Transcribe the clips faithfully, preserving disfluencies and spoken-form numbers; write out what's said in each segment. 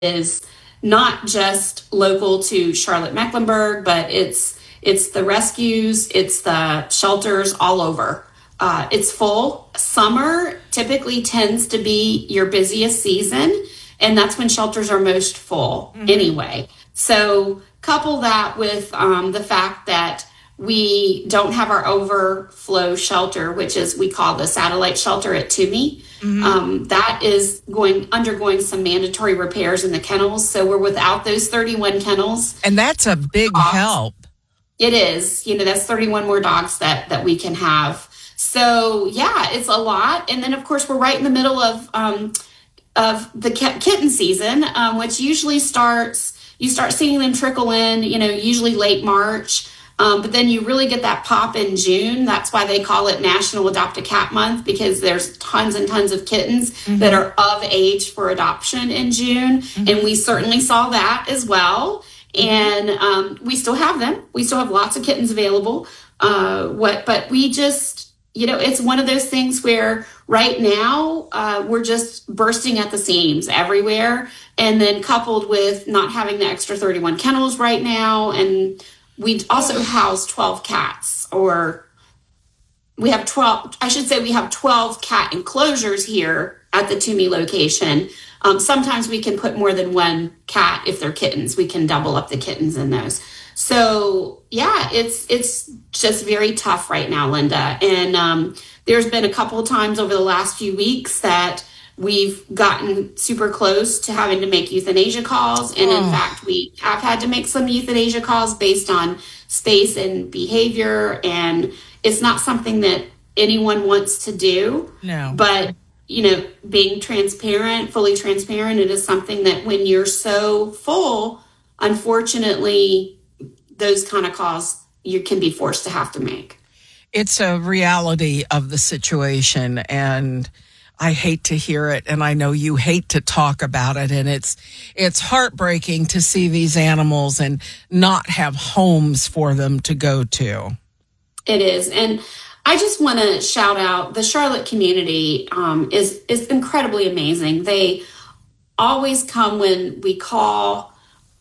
is not just local to Charlotte Mecklenburg, but it's it's the rescues, it's the shelters all over. Uh, it's full. Summer typically tends to be your busiest season, and that's when shelters are most full mm-hmm. anyway. So couple that with um, the fact that we don't have our overflow shelter, which is we call the satellite shelter at Toomey. Mm-hmm. Um, that is going undergoing some mandatory repairs in the kennels. So we're without those thirty-one kennels. And that's a big dogs. help. It is. You know, that's thirty-one more dogs that, that we can have. So, yeah, it's a lot. And then, of course, we're right in the middle of um, of the kitten season, um, which usually starts, you start seeing them trickle in, you know, usually late March. Um, but then you really get that pop in June. That's why they call it National Adopt a Cat Month, because there's tons and tons of kittens mm-hmm. that are of age for adoption in June. Mm-hmm. And we certainly saw that as well. And um, we still have them. We still have lots of kittens available. Uh, what? But we just, you know, it's one of those things where right now uh, we're just bursting at the seams everywhere. And then coupled with not having the extra thirty-one kennels right now, and we also house twelve cats, or we have twelve, I should say we have twelve cat enclosures here at the Toomey location. Um, sometimes we can put more than one cat if they're kittens. We can double up the kittens in those. So, yeah, it's it's just very tough right now, Linda. And um, there's been a couple of times over the last few weeks that we've gotten super close to having to make euthanasia calls. And in oh. fact, we have had to make some euthanasia calls based on space and behavior. And it's not something that anyone wants to do. No. But, you know, being transparent, fully transparent, it is something that when you're so full, unfortunately, those kind of calls you can be forced to have to make. It's a reality of the situation, and I hate to hear it, and I know you hate to talk about it, and it's it's heartbreaking to see these animals and not have homes for them to go to. It is, and I just want to shout out the Charlotte community um, is is incredibly amazing. They always come when we call.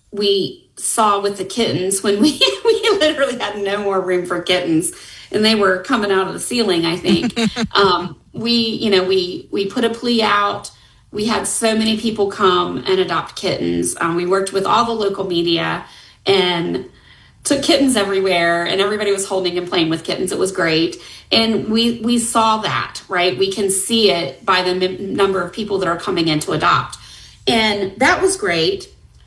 We saw with the kittens when we we literally had no more room for kittens, and they were coming out of the ceiling, I think. um, we, you know, we, we put a plea out. We had so many people come and adopt kittens. Um, we worked with all the local media and took kittens everywhere, and everybody was holding and playing with kittens. It was great. And we, we saw that, right? We can see it by the m- number of people that are coming in to adopt. And that was great.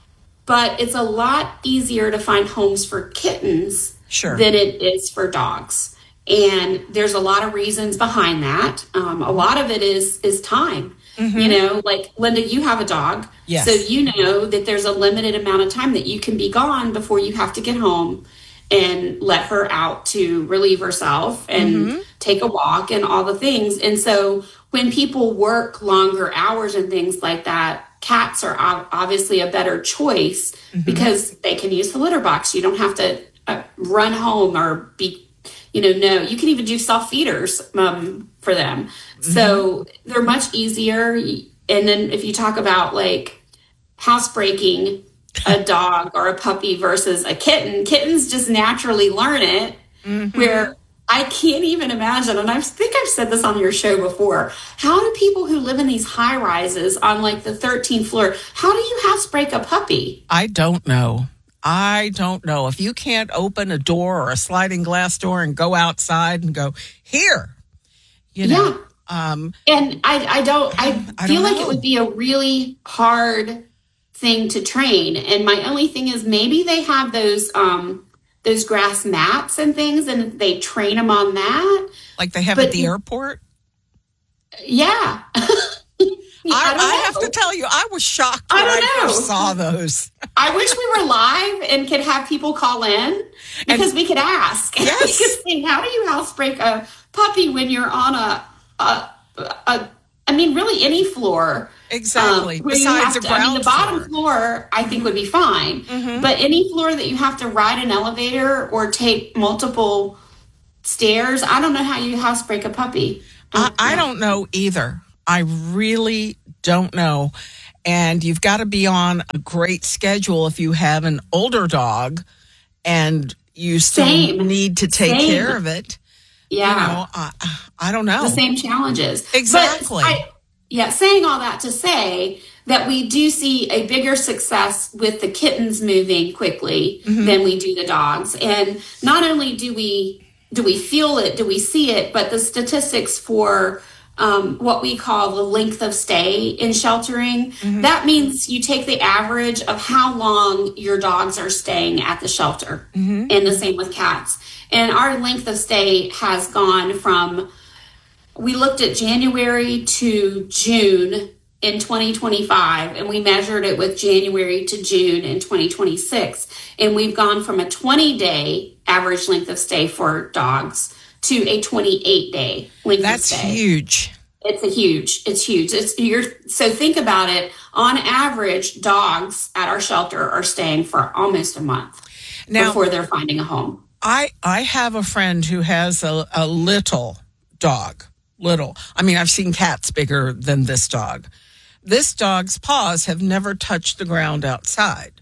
But it's a lot easier to find homes for kittens sure. than it is for dogs. And there's a lot of reasons behind that. Um, a lot of it is is time. Mm-hmm. You know, like, Linda, you have a dog. Yes. So you know that there's a limited amount of time that you can be gone before you have to get home and let her out to relieve herself and mm-hmm. take a walk and all the things. And so when people work longer hours and things like that, cats are obviously a better choice mm-hmm. because they can use the litter box. You don't have to uh, run home or be, you know, no, you can even do self feeders um, for them. Mm-hmm. So they're much easier. And then if you talk about like housebreaking a dog or a puppy versus a kitten, kittens just naturally learn it mm-hmm. where I can't even imagine, and I think I've said this on your show before, how do people who live in these high rises on like the thirteenth floor, how do you housebreak a puppy? I don't know. I don't know. If you can't open a door or a sliding glass door and go outside and go, here, you know. Yeah. Um, and I, I don't, I, I feel don't like it would be a really hard thing to train. And my only thing is maybe they have those, um, those grass mats and things, and they train them on that. Like they have but, at the airport? Yeah. I, I, I have to tell you, I was shocked when I, I first saw those. I wish we were live and could have people call in because and, we could ask. Yes. We could say, how do you housebreak a puppy when you're on a, a, a I mean, really any floor. Exactly. Um, Besides a to, ground I mean, the bottom floor. floor, I think, would be fine. Mm-hmm. But any floor that you have to ride an elevator or take multiple stairs, I don't know how you housebreak a puppy. I, I don't know either. I really don't know. And you've got to be on a great schedule if you have an older dog and you still Same. need to take Same. care of it. Yeah. You know, I, I don't know. The same challenges. Exactly. But I, yeah, saying all that to say that we do see a bigger success with the kittens moving quickly mm-hmm. than we do the dogs. And not only do we do we feel it, do we see it, but the statistics for um, what we call the length of stay in sheltering, mm-hmm. that means you take the average of how long your dogs are staying at the shelter. Mm-hmm. And the same with cats. And our length of stay has gone from, we looked at January to June in twenty twenty-five, and we measured it with January to June in twenty twenty-six. And we've gone from a twenty-day average length of stay for dogs to a twenty-eight day length That's of stay. That's huge. It's a huge, it's huge. It's you're so think about it. On average, dogs at our shelter are staying for almost a month now, before they're finding a home. I, I have a friend who has a, a little dog. Little. I mean, I've seen cats bigger than this dog. This dog's paws have never touched the ground outside.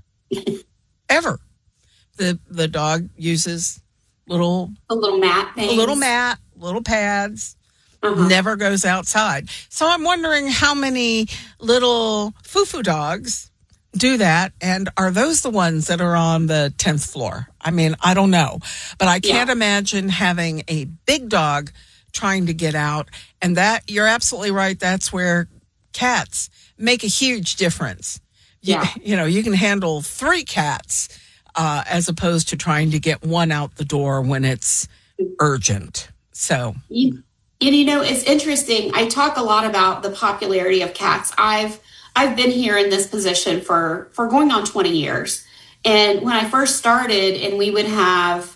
Ever. The the dog uses little... A little mat things. A little mat, little pads. Uh-huh. Never goes outside. So I'm wondering how many little foo-foo dogs do that, and are those the ones that are on the tenth floor? I mean, I don't know, but I can't yeah. imagine having a big dog trying to get out. And that, you're absolutely right, that's where cats make a huge difference. Yeah. You, you know, you can handle three cats uh, as opposed to trying to get one out the door when it's urgent. So, you, and you know, it's interesting. I talk a lot about the popularity of cats. I've I've been here in this position for, for going on twenty years. And when I first started and we would have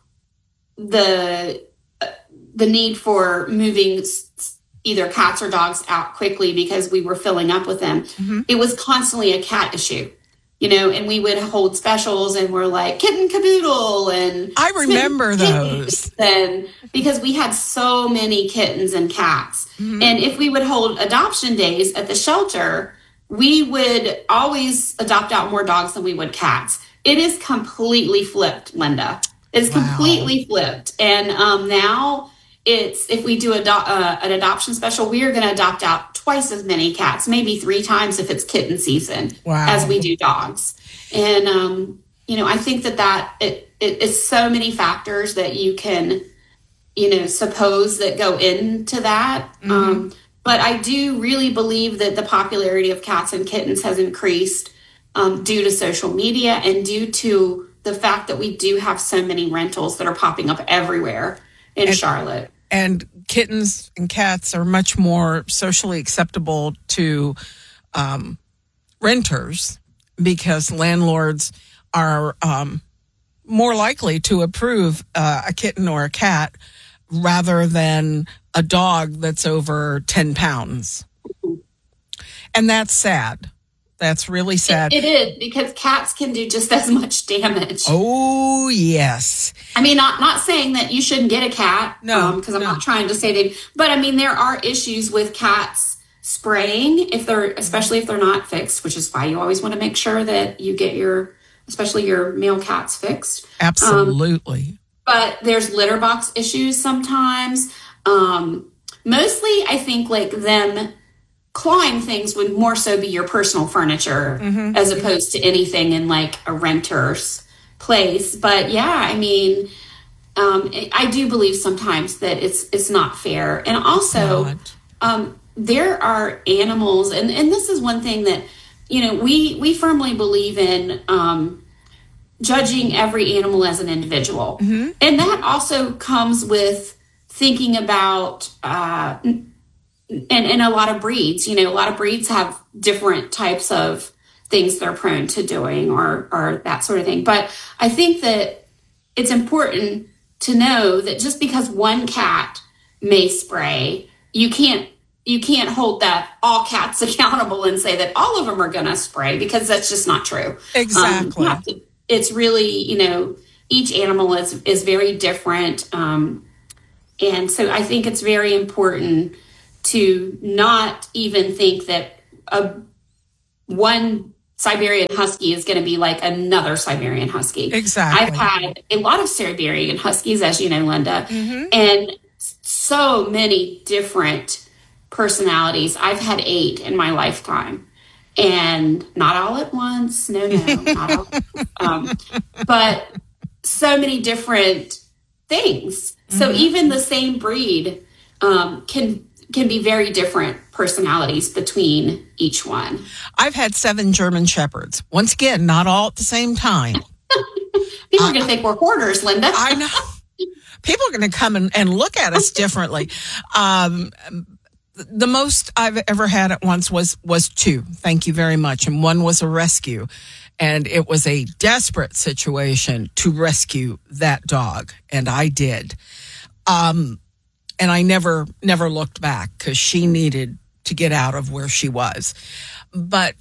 the the need for moving either cats or dogs out quickly because we were filling up with them, mm-hmm. it was constantly a cat issue. You know, and we would hold specials and we're like kitten caboodle and I remember those. And because we had so many kittens and cats. Mm-hmm. And if we would hold adoption days at the shelter, we would always adopt out more dogs than we would cats. It is completely flipped, Linda. It's wow. completely flipped. And um, now it's, if we do ado- uh, an adoption special, we are going to adopt out twice as many cats, maybe three times if it's kitten season, wow. as we do dogs. And, um, you know, I think that that it, it, it's so many factors that you can, you know, suppose that go into that. Mm-hmm. Um, but I do really believe that the popularity of cats and kittens has increased um, due to social media and due to the fact that we do have so many rentals that are popping up everywhere in and, Charlotte. And kittens and cats are much more socially acceptable to um, renters because landlords are um, more likely to approve uh, a kitten or a cat rather than a dog that's over ten pounds. And that's sad. That's really sad. It, it is, because cats can do just as much damage. Oh, yes. I mean, not not saying that you shouldn't get a cat. No. Because um, I'm no. not trying to say that. But, I mean, there are issues with cats spraying, if they're, especially if they're not fixed, which is why you always want to make sure that you get your, especially your male cats fixed. Absolutely. Um, but there's litter box issues sometimes. Um, mostly, I think, like, them clawing things would more so be your personal furniture mm-hmm. as opposed to anything in like a renter's place. But yeah, I mean, um, I do believe sometimes that it's it's not fair. And also, um, there are animals, and, and this is one thing that, you know, we, we firmly believe in um, judging every animal as an individual. Mm-hmm. And that also comes with thinking about uh And, and a lot of breeds, you know, a lot of breeds have different types of things they're prone to doing or, or that sort of thing. But I think that it's important to know that just because one cat may spray, you can't, you can't hold that all cats accountable and say that all of them are going to spray, because that's just not true. Exactly. Um, to, it's really, you know, each animal is, is very different. Um, and so I think it's very important to not even think that a one Siberian Husky is going to be like another Siberian Husky. Exactly. I've had a lot of Siberian Huskies, as you know, Linda, Mm-hmm. and so many different personalities. I've had eight in my lifetime, and not all at once. No, no, not all. Um, but so many different things. So Mm-hmm. even the same breed um, can can be very different personalities between each one. I've had seven German Shepherds. Once again, not all at the same time. People are going to think we're hoarders, Linda. I know. People are going to come and, and look at us differently. Um, the most I've ever had at once was was two. Thank you very much. And one was a rescue. And it was a desperate situation to rescue that dog. And I did. Um, and I never, never looked back because she needed to get out of where she was. But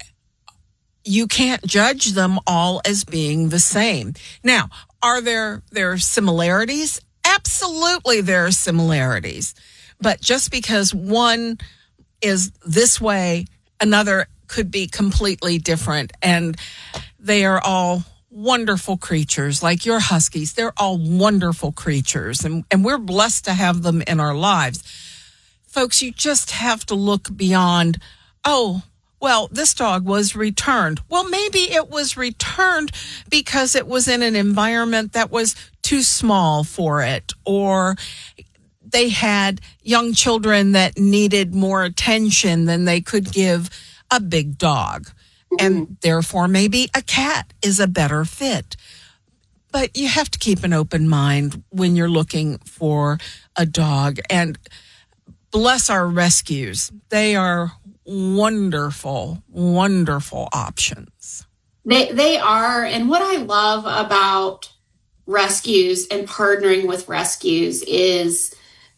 you can't judge them all as being the same. Now, are there, there similarities? Absolutely, there are similarities. But just because one is this way, another could be completely different. And they are all wonderful creatures, like your Huskies. They're all wonderful creatures, and, and we're blessed to have them in our lives. Folks, you just have to look beyond, oh, well, this dog was returned. Well, maybe it was returned because it was in an environment that was too small for it, or they had young children that needed more attention than they could give a big dog. And therefore, maybe a cat is a better fit. But you have to keep an open mind when you're looking for a dog. And bless our rescues. They are wonderful, wonderful options. They they are. And what I love about rescues and partnering with rescues is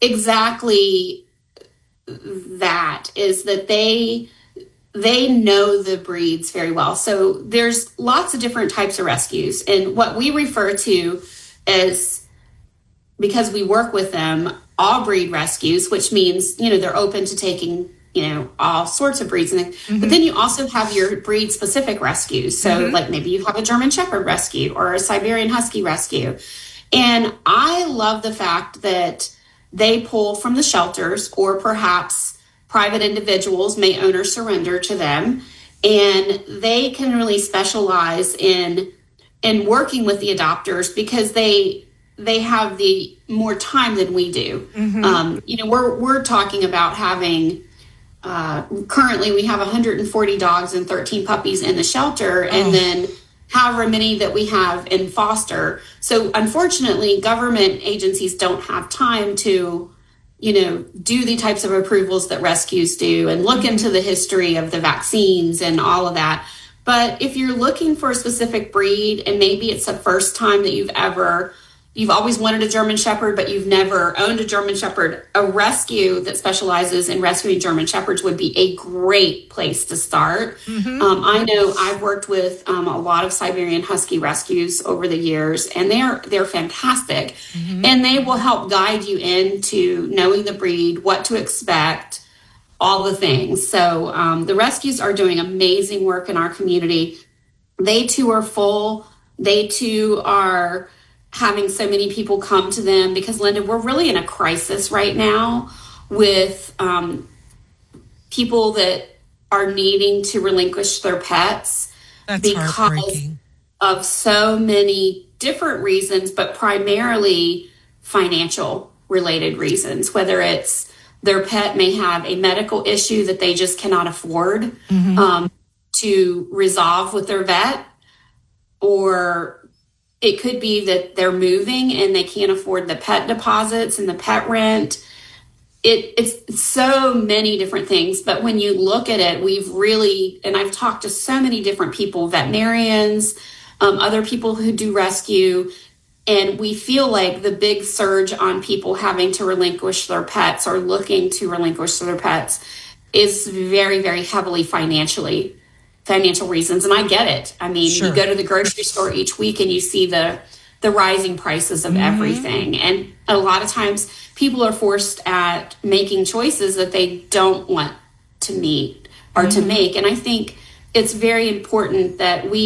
exactly that, is that they they know the breeds very well. So there's lots of different types of rescues. And what we refer to as, because we work with them, all breed rescues, which means, you know, they're open to taking, you know, all sorts of breeds. And mm-hmm. But then you also have your breed specific rescues. So mm-hmm. like maybe you have a German Shepherd rescue or a Siberian Husky rescue. And I love the fact that they pull from the shelters, or perhaps private individuals may own or surrender to them, and they can really specialize in in working with the adopters because they they have the more time than we do. Mm-hmm. Um, you know, we're we're talking about having uh, currently we have one hundred forty dogs and thirteen puppies in the shelter, oh. and then however many that we have in foster. So unfortunately, government agencies don't have time to, you know, do the types of approvals that rescues do and look into the history of the vaccines and all of that. But if you're looking for a specific breed, and maybe it's the first time that you've ever, you've always wanted a German Shepherd, but you've never owned a German Shepherd, a rescue that specializes in rescuing German Shepherds would be a great place to start. Mm-hmm. Um, I know I've worked with um, a lot of Siberian Husky rescues over the years, and they're they're fantastic. Mm-hmm. And they will help guide you into knowing the breed, what to expect, all the things. So um, the rescues are doing amazing work in our community. They too are full. They too are having so many people come to them because, Linda, we're really in a crisis right now with um, people that are needing to relinquish their pets. That's because of so many different reasons, but primarily financial related reasons, whether it's their pet may have a medical issue that they just cannot afford mm-hmm. um, to resolve with their vet, or it could be that they're moving and they can't afford the pet deposits and the pet rent. It, it's so many different things. But when you look at it, we've really, and I've talked to so many different people, veterinarians, um, other people who do rescue, and we feel like the big surge on people having to relinquish their pets or looking to relinquish their pets is very, very heavily financially financial reasons. And I get it. I mean, sure. You go to the grocery store each week and you see the the rising prices of mm-hmm. everything. And a lot of times people are forced at making choices that they don't want to meet or mm-hmm. to make. And I think it's very important that we